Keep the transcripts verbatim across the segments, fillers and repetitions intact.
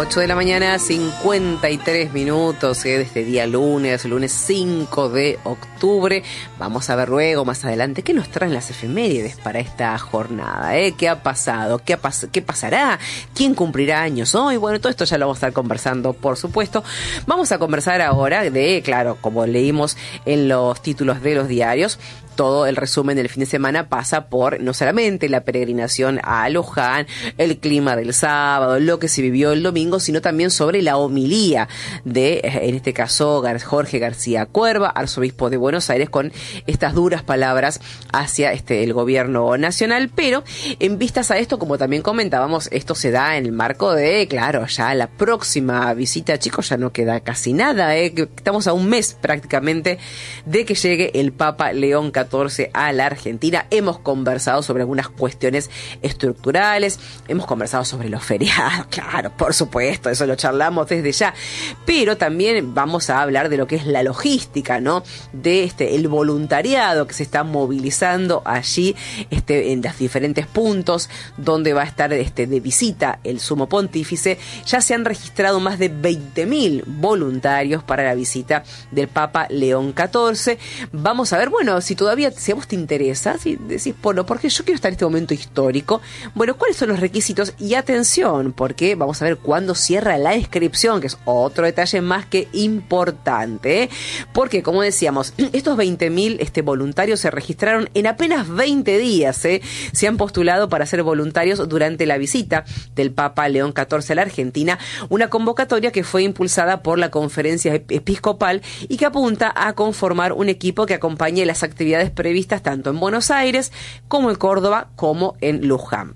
ocho de la mañana, cincuenta y tres minutos eh, de este día lunes, lunes cinco de octubre. Vamos a ver luego, más adelante, qué nos traen las efemérides para esta jornada. ¿eh? ¿Qué ha pasado? ¿Qué, ha pas- ¿Qué pasará? ¿Quién cumplirá años hoy? Bueno, todo esto ya lo vamos a estar conversando, por supuesto. Vamos a conversar ahora de, claro, como leímos en los títulos de los diarios, todo el resumen del fin de semana pasa por no solamente la peregrinación a Luján, el clima del sábado, lo que se vivió el domingo, sino también sobre la homilía de, en este caso, Jorge García Cuerva, arzobispo de Buenos Aires, con estas duras palabras hacia este el gobierno nacional. Pero en vistas a esto, como también comentábamos, esto se da en el marco de, claro, ya la próxima visita, chicos, ya no queda casi nada, ¿eh? Estamos a un mes prácticamente de que llegue el Papa León catorce a la Argentina. Hemos conversado sobre algunas cuestiones estructurales, hemos conversado sobre los feriados, claro, por supuesto, eso lo charlamos desde ya, pero también vamos a hablar de lo que es la logística, ¿no? De este el voluntariado que se está movilizando allí este, en los diferentes puntos donde va a estar este, de visita el Sumo Pontífice. Ya se han registrado más de veinte mil voluntarios para la visita del Papa León catorce. Vamos a ver, bueno, si todavía si a vos te interesa, si decís, bueno, porque yo quiero estar en este momento histórico, bueno, ¿cuáles son los requisitos? Y atención, porque vamos a ver cuándo cierra la inscripción, que es otro detalle más que importante, ¿eh? Porque, como decíamos, estos veinte mil este, voluntarios se registraron en apenas veinte días, ¿eh? Se han postulado para ser voluntarios durante la visita del Papa León catorce a la Argentina, una convocatoria que fue impulsada por la Conferencia Episcopal y que apunta a conformar un equipo que acompañe las actividades previstas tanto en Buenos Aires como en Córdoba como en Luján.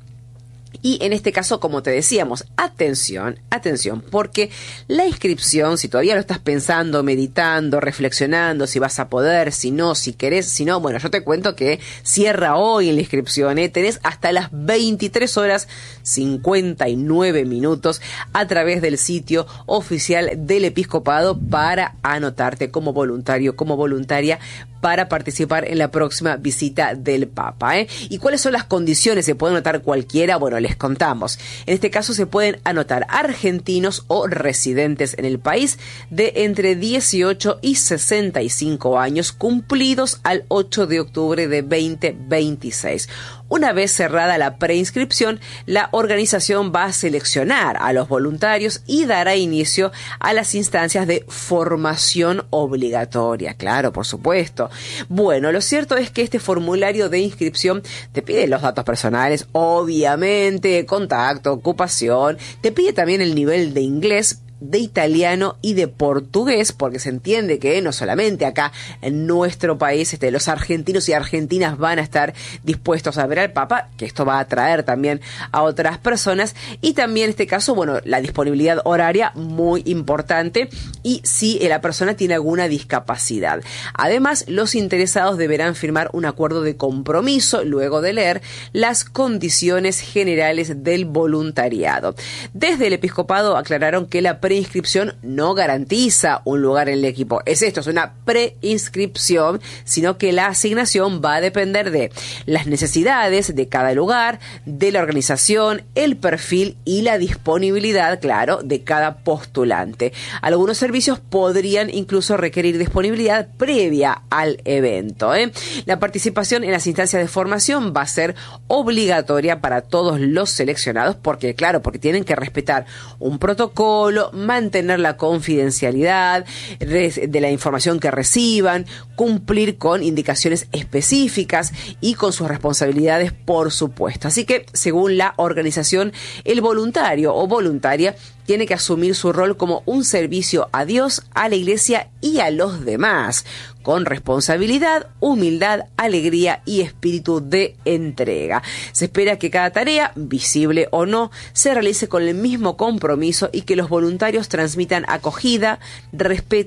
Y en este caso, como te decíamos, atención, atención, porque la inscripción, si todavía lo estás pensando, meditando, reflexionando, si vas a poder, si no, si querés, si no, bueno, yo te cuento que cierra hoy la inscripción, ¿eh? Tenés hasta las veintitrés horas cincuenta y nueve minutos a través del sitio oficial del Episcopado para anotarte como voluntario, como voluntaria, para participar en la próxima visita del Papa, ¿eh? ¿Y cuáles son las condiciones? ¿Se puede anotar cualquiera? Bueno, les contamos. En este caso se pueden anotar argentinos o residentes en el país de entre dieciocho y sesenta y cinco años, cumplidos al ocho de octubre de veinte veintiséis. Una vez cerrada la preinscripción, la organización va a seleccionar a los voluntarios y dará inicio a las instancias de formación obligatoria. Claro, por supuesto. Bueno, lo cierto es que este formulario de inscripción te pide los datos personales, obviamente, contacto, ocupación, te pide también el nivel de inglés, de italiano y de portugués, porque se entiende que no solamente acá en nuestro país este, los argentinos y argentinas van a estar dispuestos a ver al Papa, que esto va a atraer también a otras personas, y también en este caso, bueno, la disponibilidad horaria muy importante, y si la persona tiene alguna discapacidad. Además, los interesados deberán firmar un acuerdo de compromiso luego de leer las condiciones generales del voluntariado. Desde el Episcopado aclararon que la preinscripción no garantiza un lugar en el equipo. Es esto, es una preinscripción, sino que la asignación va a depender de las necesidades de cada lugar, de la organización, el perfil y la disponibilidad, claro, de cada postulante. Algunos servicios podrían incluso requerir disponibilidad previa al evento, ¿eh? La participación en las instancias de formación va a ser obligatoria para todos los seleccionados, porque, claro, porque tienen que respetar un protocolo, mantener la confidencialidad de, de la información que reciban, cumplir con indicaciones específicas y con sus responsabilidades, por supuesto. Así que, según la organización, el voluntario o voluntaria tiene que asumir su rol como un servicio a Dios, a la Iglesia y a los demás, con responsabilidad, humildad, alegría y espíritu de entrega. Se espera que cada tarea, visible o no, se realice con el mismo compromiso y que los voluntarios transmitan acogida, respeto,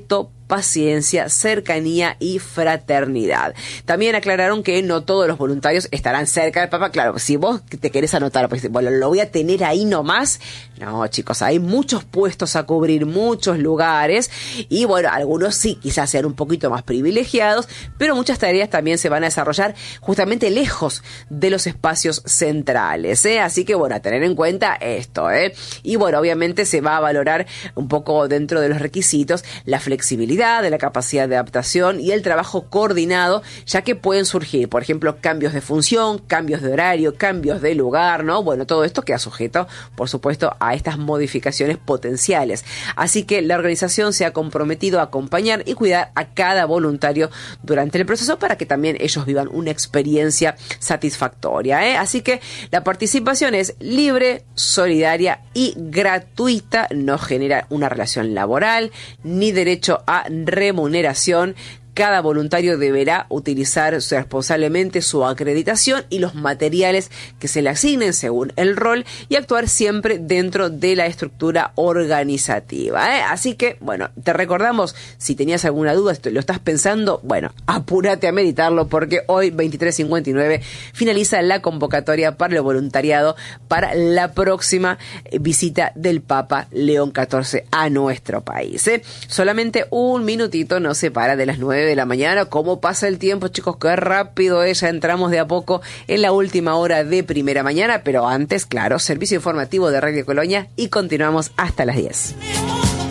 paciencia, cercanía y fraternidad. También aclararon que no todos los voluntarios estarán cerca del Papa. Claro, si vos te querés anotar, pues, bueno, lo voy a tener ahí nomás. No, chicos, hay muchos puestos a cubrir, muchos lugares, y bueno, algunos sí, quizás sean un poquito más privilegiados, pero muchas tareas también se van a desarrollar justamente lejos de los espacios centrales, ¿eh? Así que bueno, a tener en cuenta esto, ¿eh? Y bueno, obviamente se va a valorar un poco dentro de los requisitos la flexibilidad, de la capacidad de adaptación y el trabajo coordinado, ya que pueden surgir, por ejemplo, cambios de función, cambios de horario, cambios de lugar, ¿no? Bueno, todo esto queda sujeto, por supuesto, a estas modificaciones potenciales. Así que la organización se ha comprometido a acompañar y cuidar a cada voluntario durante el proceso para que también ellos vivan una experiencia satisfactoria, ¿eh? Así que la participación es libre, solidaria y gratuita, no genera una relación laboral ni derecho a remuneración. Cada voluntario deberá utilizar responsablemente su acreditación y los materiales que se le asignen según el rol y actuar siempre dentro de la estructura organizativa, ¿eh? Así que, bueno, te recordamos, si tenías alguna duda, esto, lo estás pensando, bueno, apúrate a meditarlo porque hoy, veintitrés cincuenta y nueve, finaliza la convocatoria para el voluntariado para la próxima visita del Papa León catorce a nuestro país, ¿eh? Solamente un minutito nos separa de las nueve de la mañana. ¿Cómo pasa el tiempo, chicos? Qué rápido es. Ya entramos de a poco en la última hora de Primera Mañana, pero antes, claro, servicio informativo de Radio Colonia y continuamos hasta las diez.